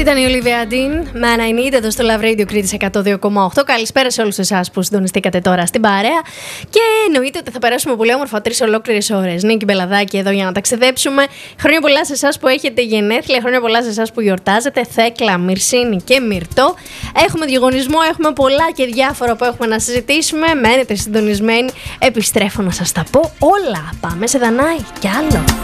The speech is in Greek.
Ήταν η Olivia Dean με I Need εδώ στο Love Radio Κρήτης 102,8. Καλησπέρα σε όλους εσάς που συντονιστήκατε τώρα στην παρέα. Και εννοείται ότι θα περάσουμε πολύ όμορφα 3 ολόκληρες ώρες. Νίκη Μπελαδάκη εδώ για να ταξιδέψουμε. Χρόνια πολλά σε εσάς που έχετε γενέθλια. Χρόνια πολλά σε εσάς που γιορτάζετε. Θέκλα, Μυρσίνη και Μυρτό. Έχουμε διαγωνισμό, έχουμε πολλά και διάφορα που έχουμε να συζητήσουμε. Μένετε συντονισμένοι. Επιστρέφω να σας τα πω όλα. Πάμε σε Δανάη κι άλλο.